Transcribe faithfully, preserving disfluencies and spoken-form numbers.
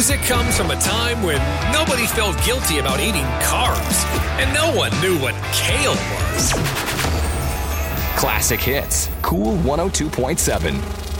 music comes from a time when nobody felt guilty about eating carbs, and no one knew what kale was. Classic Hits, Cool one oh two point seven.